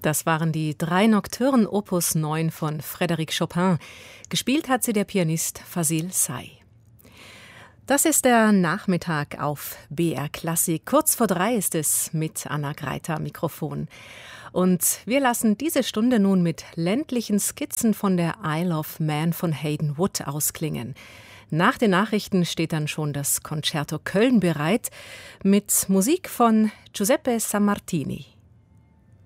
Das waren die 3 Nocturnen Opus 9 von Frédéric Chopin. Gespielt hat sie der Pianist Fazil Say. Das ist der Nachmittag auf BR Klassik. Kurz vor 3 ist es mit Anna Greiter am Mikrofon. Und wir lassen diese Stunde nun mit ländlichen Skizzen von der Isle of Man von Hayden Wood ausklingen. Nach den Nachrichten steht dann schon das Concerto Köln bereit mit Musik von Giuseppe Sammartini.